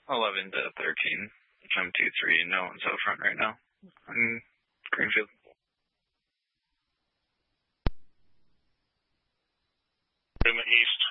11 to 13. I'm 2-3, and no one's out front right now. I'm Greenfield. In the east.